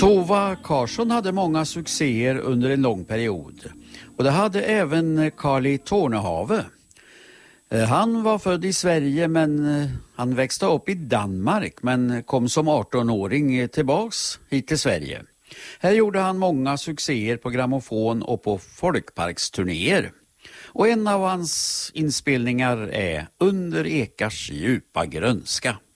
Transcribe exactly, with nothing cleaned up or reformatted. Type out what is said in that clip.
Tova Karlsson hade många succéer under en lång period. Och det hade även Carly Tornehave. Han var född i Sverige men han växte upp i Danmark men kom som arton-åring tillbaks hit till Sverige. Här gjorde han många succéer på grammofon och på folkparksturnéer. Och en av hans inspelningar är Under ekars djupa grönska.